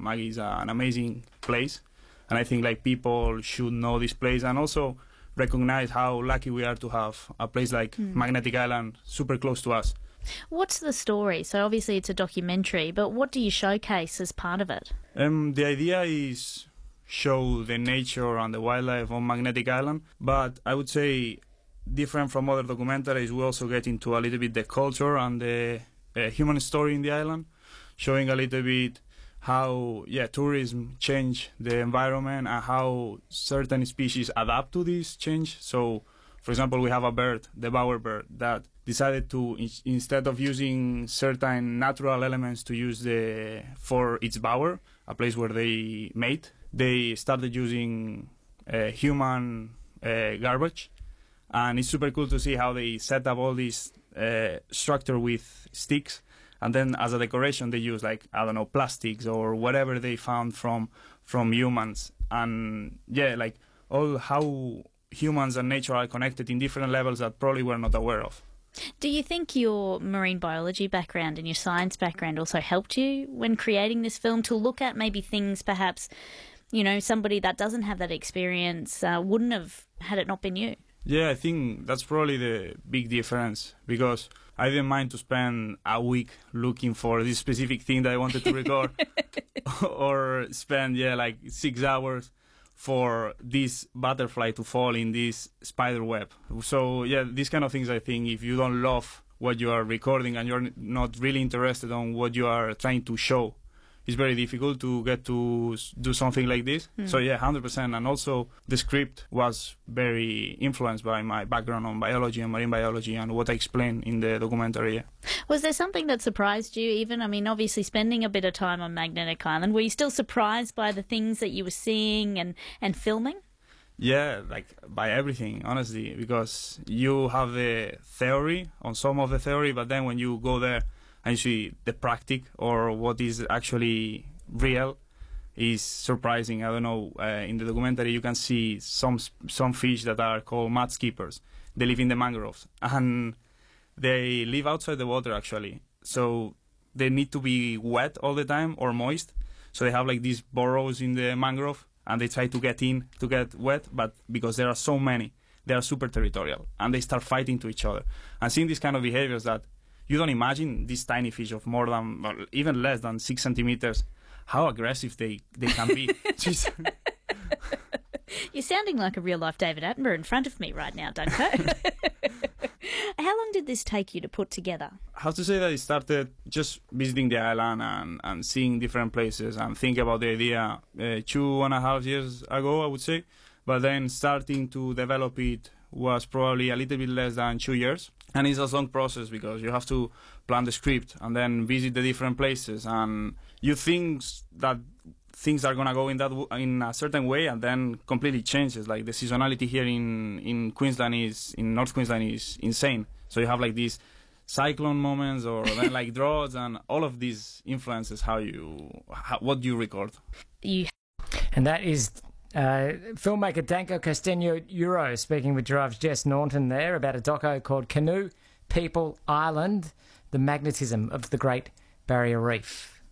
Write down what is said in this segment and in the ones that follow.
Maggie is an amazing place, and I think like people should know this place and also recognize how lucky we are to have a place like Magnetic Island super close to us. What's the story? So obviously it's a documentary, but what do you showcase as part of it? The idea is show the nature and the wildlife on Magnetic Island, but I would say different from other documentaries, we also get into a little bit the culture and the human story in the island, showing a little bit how tourism change the environment and how certain species adapt to this change. So, for example, we have a bird, the bowerbird, that decided to, instead of using certain natural elements to use for its bower, a place where they mate, they started using human garbage. And it's super cool to see how they set up all this structure with sticks, and then as a decoration they use plastics or whatever they found from humans. And all how humans and nature are connected in different levels that probably we're not aware of. Do you think your marine biology background and your science background also helped you when creating this film to look at maybe things perhaps, somebody that doesn't have that experience wouldn't have had it not been you? Yeah, I think that's probably the big difference, because I didn't mind to spend a week looking for this specific thing that I wanted to record or spend 6 hours for this butterfly to fall in this spider web. So these kind of things, I think if you don't love what you are recording and you're not really interested on what you are trying to show, it's very difficult to get to do something like this. So 100%. And also the script was very influenced by my background on biology and marine biology and what I explained in the documentary. Was there something that surprised you even? I mean, obviously spending a bit of time on Magnetic Island, were you still surprised by the things that you were seeing and filming? Yeah, by everything, honestly, because you have the theory on some of the theory, but then when you go there and you see the practice or what is actually real is surprising. I don't know, in the documentary you can see some fish that are called mud skippers. They live in the mangroves and they live outside the water actually. So they need to be wet all the time or moist. So they have these burrows in the mangrove and they try to get wet, but because there are so many, they are super territorial and they start fighting to each other. And seeing these kind of behaviors that you don't imagine these tiny fish of more than, or even less than 6 centimeters, how aggressive they can be. You're sounding like a real-life David Attenborough in front of me right now, Duncan. How long did this take you to put together? I have to say that it started just visiting the island and seeing different places and thinking about the idea 2.5 years ago, I would say. But then starting to develop it was probably a little bit less than 2 years. And it's a long process because you have to plan the script and then visit the different places. And you think that things are going to go in a certain way and then completely changes. Like the seasonality here in Queensland in North Queensland is insane. So you have these cyclone moments or then droughts, and all of these influences what you record. And that is filmmaker Danko Castaño Euro speaking with Giraffe's Jess Naunton there about a doco called Canoe People Island, the magnetism of the Great Barrier Reef.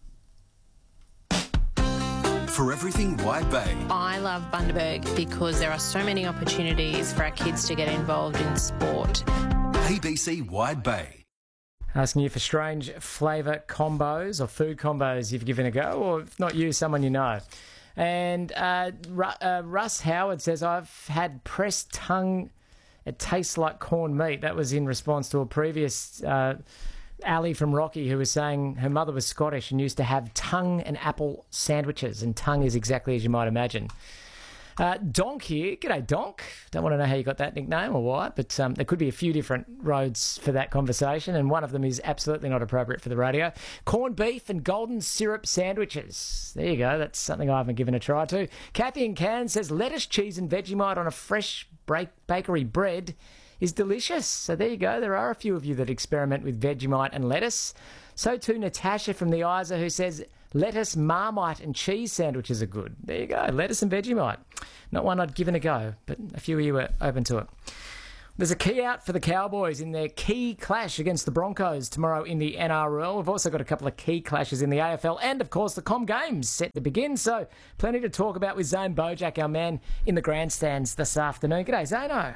For everything Wide Bay. I love Bundaberg because there are so many opportunities for our kids to get involved in sport. ABC Wide Bay. Asking you for strange flavour combos or food combos you've given a go, or if not you, someone you know. And Russ Howard says, I've had pressed tongue. It tastes like corned meat. That was in response to a previous Ali from Rocky who was saying her mother was Scottish and used to have tongue and apple sandwiches. And tongue is exactly as you might imagine. Donk here. G'day, Donk. Don't want to know how you got that nickname or why, but there could be a few different roads for that conversation, and one of them is absolutely not appropriate for the radio. Corned beef and golden syrup sandwiches. There you go. That's something I haven't given a try to. Kathy in Cairns says lettuce, cheese and Vegemite on a fresh bakery bread is delicious. So there you go. There are a few of you that experiment with Vegemite and lettuce. So too Natasha from the Isa, who says lettuce, Marmite and cheese sandwiches are good. There you go, lettuce and Vegemite. Not one I'd given a go, but a few of you were open to it. There's a key out for the Cowboys in their key clash against the Broncos tomorrow in the NRL. We've also got a couple of key clashes in the AFL and, of course, the Com Games set to begin. So plenty to talk about with Zane Bojack, our man in the grandstands this afternoon. G'day, Zano.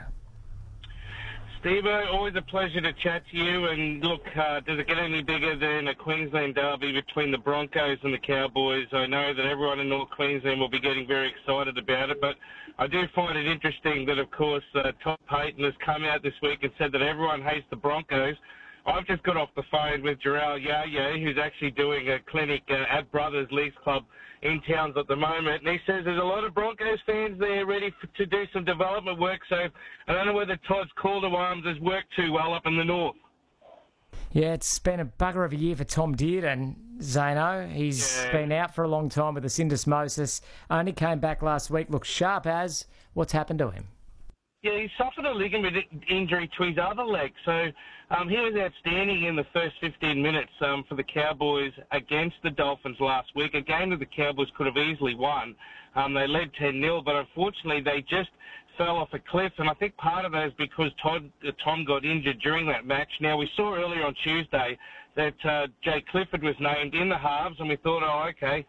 Steve-o, always a pleasure to chat to you. And look, does it get any bigger than a Queensland derby between the Broncos and the Cowboys? I know that everyone in North Queensland will be getting very excited about it, but I do find it interesting that, of course, Todd Payten has come out this week and said that everyone hates the Broncos. I've just got off the phone with Jarrell Yaya, who's actually doing a clinic at Brothers Leagues Club in Towns at the moment, and he says there's a lot of Broncos fans there ready to do some development work, so I don't know whether Todd's call to arms has worked too well up in the north. Yeah, it's been a bugger of a year for Tom Dearden, Zano. He's been out for a long time with a syndesmosis. Only came back last week, looked sharp as. What's happened to him? Yeah, he suffered a ligament injury to his other leg, so he was outstanding in the first 15 minutes for the Cowboys against the Dolphins last week, a game that the Cowboys could have easily won. They led 10-0, but unfortunately they just fell off a cliff, and I think part of that is because Tom got injured during that match. Now, we saw earlier on Tuesday that Jay Clifford was named in the halves, and we thought, oh, okay,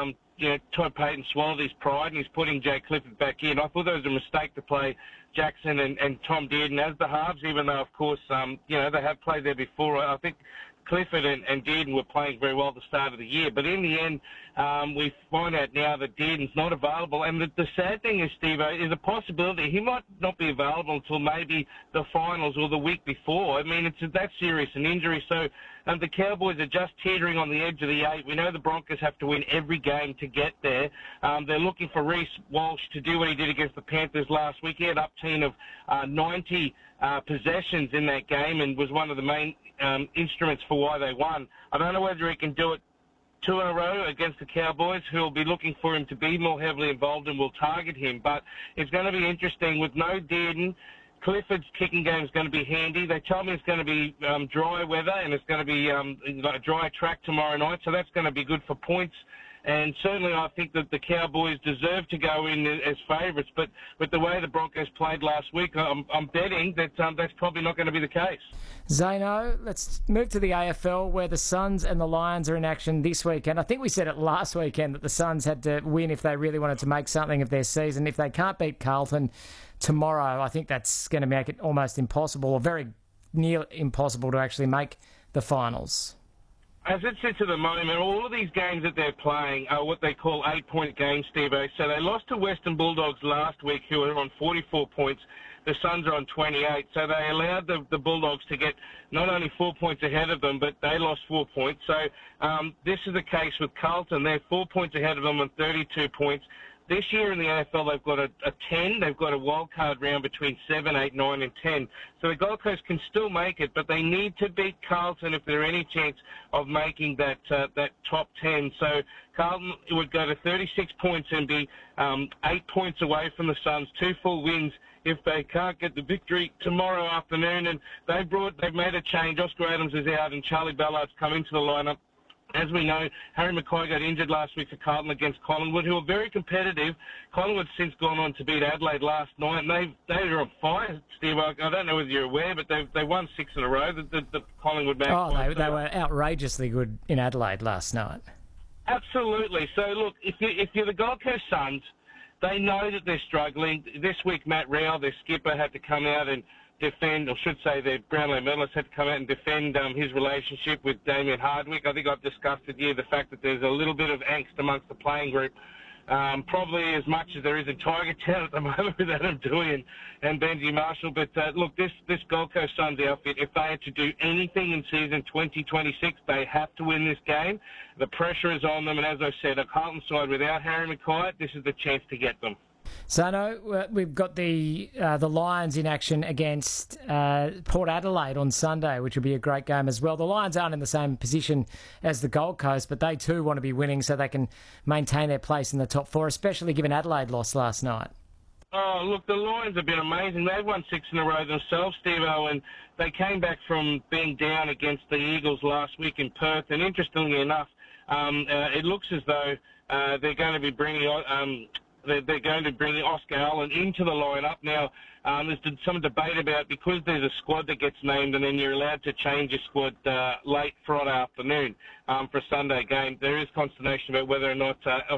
Todd Payten swallowed his pride and he's putting Jay Clifford back in. I thought that was a mistake to play Jackson and Tom Dearden as the halves, even though, of course, they have played there before. I think Clifford and Dearden were playing very well at the start of the year. But in the end, we find out now that Dearden's not available. And the sad thing is, Steve, is a possibility he might not be available until maybe the finals or the week before. I mean, it's that serious an injury. So the Cowboys are just teetering on the edge of the 8. We know the Broncos have to win every game to get there. They're looking for Reece Walsh to do what he did against the Panthers last week. He had up team of 90 possessions in that game and was one of the main instruments for why they won. I don't know whether he can do it 2 in a row against the Cowboys, who will be looking for him to be more heavily involved and will target him. But it's going to be interesting with no Dearden. Clifford's kicking game is going to be handy. They told me it's going to be dry weather and it's going to be a dry track tomorrow night, so that's going to be good for points. And certainly I think that the Cowboys deserve to go in as favourites, but with the way the Broncos played last week, I'm betting that that's probably not going to be the case. Zano, let's move to the AFL, where the Suns and the Lions are in action this weekend. I think we said it last weekend that the Suns had to win if they really wanted to make something of their season. If they can't beat Carlton tomorrow, I think that's going to make it almost impossible, or very near impossible, to actually make the finals. As it sits at the moment, all of these games that they're playing are what they call 8-point games, Steve-o. So they lost to Western Bulldogs last week, who are on 44 points. The Suns are on 28. So they allowed the Bulldogs to get not only 4 points ahead of them, but they lost 4 points. So this is the case with Carlton. They're 4 points ahead of them on 32 points. This year in the AFL, they've got a 10. They've got a wildcard round between 7, 8, 9 and 10. So the Gold Coast can still make it, but they need to beat Carlton if there's any chance of making that top 10. So Carlton would go to 36 points and be 8 points away from the Suns, 2 full wins if they can't get the victory tomorrow afternoon. And they've made a change. Oscar Adams is out and Charlie Ballard's come into the lineup. As we know, Harry McCoy got injured last week for Carlton against Collingwood, who are very competitive. Collingwood's since gone on to beat Adelaide last night, and they are on fire, Steve. I don't know whether you're aware, but they won 6 in a row, the Collingwood Magpies. They were outrageously good in Adelaide last night. Absolutely. So, look, if you're the Gold Coast Suns, they know that they're struggling. This week, Matt Rowell, their skipper, had to come out and defend, or should say the Brownlow medalist had to come out and defend his relationship with Damien Hardwick. I think I've discussed with you the fact that there's a little bit of angst amongst the playing group, probably as much as there is in Tiger Town at the moment with Adam Doueihi and Benji Marshall. But look, this Gold Coast Suns outfit, if they had to do anything in season 2026, they have to win this game. The pressure is on them, and as I said, a Carlton side without Harry McKay, this is the chance to get them. Sano, we've got the Lions in action against Port Adelaide on Sunday, which will be a great game as well. The Lions aren't in the same position as the Gold Coast, but they too want to be winning so they can maintain their place in the top 4, especially given Adelaide lost last night. Oh, look, the Lions have been amazing. They've won 6 in a row themselves, Steve-o, and they came back from being down against the Eagles last week in Perth. And interestingly enough, it looks as though they're going to be bringing on... they're going to bring Oscar Allen into the lineup. Now, there's some debate about, because there's a squad that gets named and then you're allowed to change your squad late Friday afternoon for a Sunday game, there is consternation about whether or not